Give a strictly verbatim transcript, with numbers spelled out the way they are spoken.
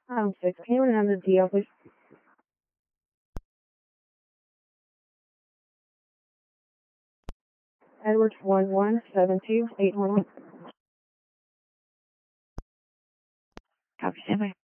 Um, six. Can you run down the D L, please? Edwards one one seven two eight one one. Copy, stand by.